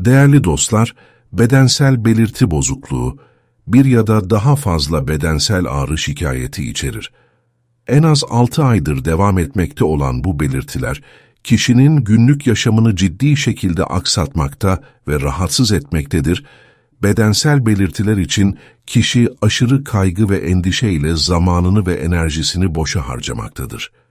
Değerli dostlar, bedensel belirti bozukluğu, bir ya da daha fazla bedensel ağrı şikayeti içerir. En az 6 aydır devam etmekte olan bu belirtiler, kişinin günlük yaşamını ciddi şekilde aksatmakta ve rahatsız etmektedir. Bedensel belirtiler için kişi aşırı kaygı ve endişeyle zamanını ve enerjisini boşa harcamaktadır.